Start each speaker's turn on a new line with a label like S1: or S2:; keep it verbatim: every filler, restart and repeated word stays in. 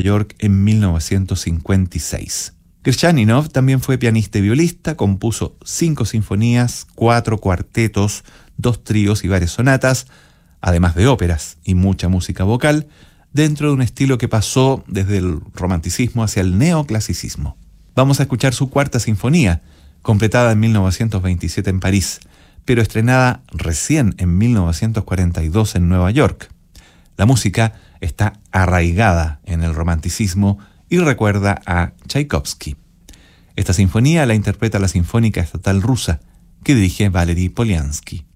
S1: York en mil novecientos cincuenta y seis. Krchaninov también fue pianista y violista, compuso cinco sinfonías, cuatro cuartetos, dos tríos y varias sonatas, además de óperas y mucha música vocal, dentro de un estilo que pasó desde el romanticismo hacia el neoclasicismo. Vamos a escuchar su cuarta sinfonía, completada en mil novecientos veintisiete en París, pero estrenada recién en mil novecientos cuarenta y dos en Nueva York. La música está arraigada en el romanticismo y recuerda a Tchaikovsky. Esta sinfonía la interpreta la Sinfónica Estatal Rusa, que dirige Valery Polyansky.